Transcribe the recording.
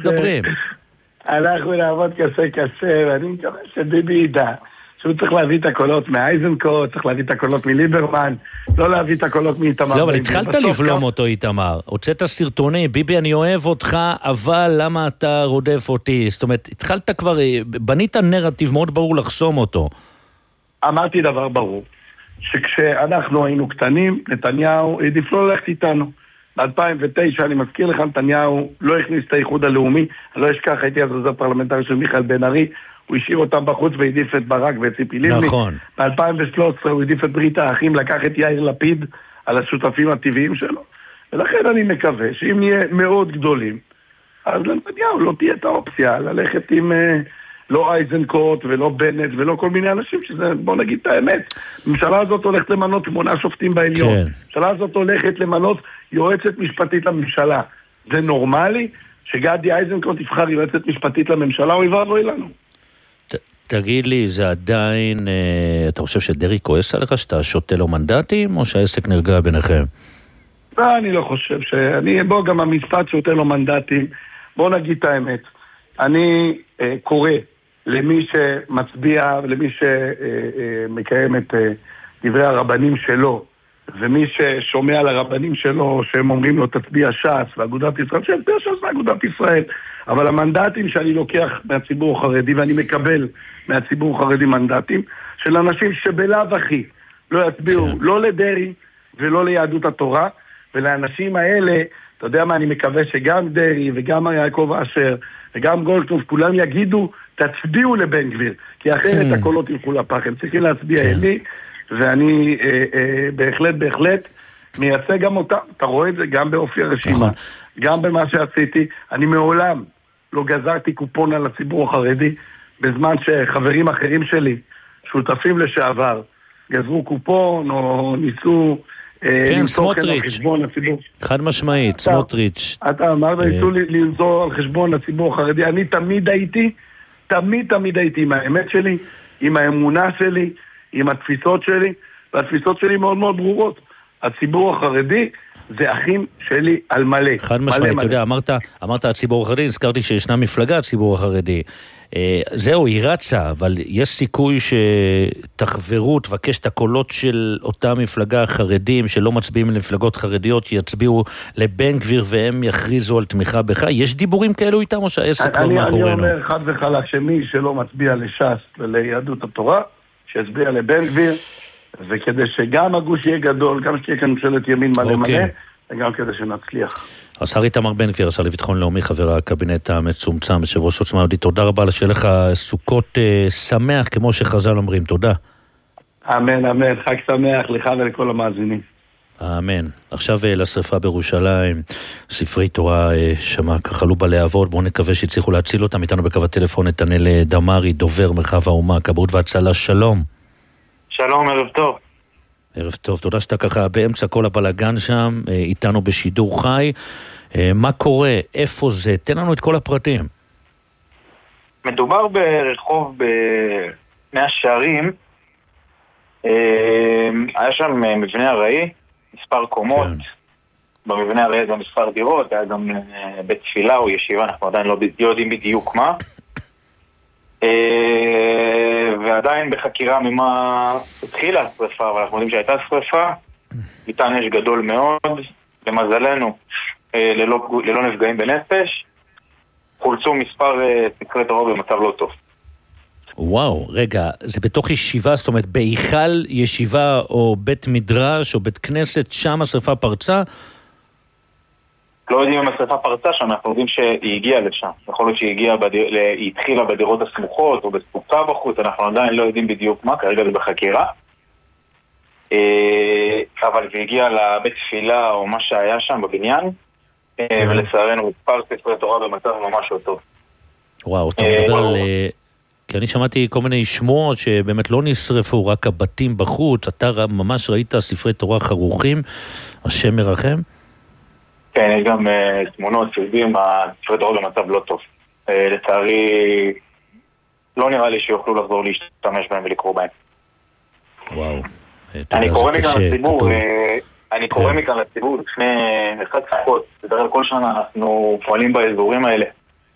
מדברים. אנחנו נעבוד קשה, ואני מקווה שביבי ידע שהוא צריך להביא את הקולות מאייזנקוט, צריך להביא את הקולות מליברמן, לא להביא את הקולות מאיתמר. לא, אבל התחלת לבלום אותו איתמר. הוצאת סרטוני, ביבי אני אוהב אותך, אבל למה אתה רודף אותי? זאת אומרת, התחלת כבר, בנית נרטיב מאוד ברור לחסום אותו. אמרתי דבר ברור, שכשאנחנו היינו קטנים, נתניהו העדיף לא ללכת איתנו. ב-2009, אני מזכיר לך, נתניהו לא הכניס את האיחוד הלאומי, אני לא אשכח, הייתי אז עוזר פרלמנטרי של מיכאל בן ארי, הוא השאיר אותם בחוץ והעדיף את ברק ואת ציפי לבני. נכון. ב-2013 הוא העדיף את ברית האחים, לקח את יאיר לפיד על השותפים הטבעיים שלו. ולכן אני מקווה שאם נהיה מאוד גדולים, אז לנתניהו לא תהיה את האופציה ללכת עם לא אייזנקוט ולא בנט ולא כל מיני אנשים שזה, בוא נגיד את האמת, הממשלה הזאת הולכת למנות 8 שופטים בעליון. כן. הממשלה הזאת הולכת למנות יועצת משפטית לממשלה. זה נורמלי שגדי אייזנקוט יבחר יועצת משפטית לממשלה, או יבחר לא אלינו. תגיד לי, זה עדיין, אתה חושב שדרי כועס עליך שאתה שותה לו מנדטים, או שהעסק נרגע ביניכם? לא, אני לא חושב בוא גם המשפט שותה לו מנדטים, בוא נגיד את האמת. אני קורא למי שמצביע, ולמי שמקיים את דברי הרבנים שלו, ומי ששומע לרבנים שלו, שהם אומרים לו תצביע ש"ס ואגודת ישראל, שיצביע ש"ס ואגודת ישראל. אבל המנדטים שאני לוקח מהציבור החרדי, ואני מקבל מהציבור החרדי מנדטים, של אנשים שבלאו הכי לא יצביעו לא לדרי ולא ליהדות התורה, ולאנשים האלה, אתה יודע מה, אני מקווה שגם דרי וגם יעקב אשר וגם גולדקנופ, כולם יגידו, תצביעו לבן גביר, כי אחרת הקולות ילכו לפח, הם צריכים להצביע אלי, ואני בהחלט מייצג גם אותם, אתה רואה את זה גם באופי הרשימה, גם במה שעשיתי, אני מעולם לא גזרתי קופון על הציבור החרדי, בזמן שחברים אחרים שלי, שותפים לשעבר, גזרו קופון או ניסו כן, סמוטריץ', חד משמעית, סמוטריץ'. אתה אמרת, ניסו לנזור על חשבון הציבור החרדי, אני תמיד הייתי עם האמת שלי, עם האמונה שלי, עם התפיסות שלי, והתפיסות שלי מאוד מאוד ברורות. הציבור החרדי זה אחים שלי על מלא. חד משמעית, אתה יודע, אמרת הציבור החרדי, הזכרתי שישנה מפלגה הציבור החרדי. זהו, היא רצה, אבל יש סיכוי שתחברו, תבקש את הקולות של אותה מפלגה החרדים, שלא מצביעים למפלגות חרדיות, שיצביעו לבן גביר והם יכריזו על תמיכה בך. יש דיבורים כאלו איתם או שהעסק כבר מאחורינו? אני אומר חד וחלק שמי שלא מצביע לש"ס וליהדות התורה, שיצביע לבן גביר, וכדי שגם הגוש יהיה גדול, גם שתהיה כאן ממשלת ימין מלא מלא, וגם כדי שנצליח. השר איתמר בן גביר, השר לביטחון לאומי, חבר הקבינט המצומצם, יושב ראש עוצמה יהודית, תודה רבה, שיהיה לך סוכות שמח, כמו שחז"ל אומרים, תודה. אמן, חג שמח לך ולכל המאזינים. אמן. עכשיו לשריפה בירושלים, ספרי תורה שמה כחלו בלהבות, בואו נקווה שהצליחו להציל אותם. איתנו בקו הטלפון נתנאל דמרי, דובר מרחב האומה, כבאות והצלה, שלום. שלום, ערב טוב. ערב טוב, תודה שאתה ככה באמצע כל הבלגן שם, איתנו בשידור חי. מה קורה? איפה זה? תן לנו את כל הפרטים. מדובר ברחוב במאה שערים, היה שם מבנה ארעי, מספר קומות, במבנה הרי גם מספר דירות, היה גם בית תפילה או ישיבה, אנחנו עדיין לא יודעים בדיוק מה. ועדיין בחקירה ממה התחילה השריפה, אבל אנחנו יודעים שהייתה שריפה, ניתן אש גדול מאוד, למזלנו ללא נפגעים בנפש, חולצו מספר ספרי תורה במצב לא טוב. וואו, רגע, זה בתוך ישיבה, זאת אומרת, בהיכל ישיבה או בית מדרש או בית כנסת, שם השריפה פרצה? לא יודעים אם השריפה פרצה שם, אנחנו יודעים שהיא הגיעה לשם. יכול להיות שהיא התחילה בדירות הסמוכות או בספוקה בחוץ, אנחנו עדיין לא יודעים בדיוק מה, כרגע זה בחקירה. אבל זה הגיע לבית תפילה או מה שהיה שם בבניין, ולצערנו מספר ספרי תורה במצב ממש לא טוב. וואו, אתה מדבר על... כי אני שמעתי כל מיני שמועות שבאמת לא נשרפו, רק הבתים בחוץ, אתה ממש ראית ספרי תורה חרוכים, השם מרחם? כן, יש גם תמונות שיודעים, הספרי תורה במצב לא טוב. לצערי, לא נראה לי שיוכלו לחזור להשתמש בהם ולקרוא בהם. וואו. אני קורא מכאן לציבור, לפני אחד ספות, בדרך כל שנה אנחנו פועלים באזורים האלה,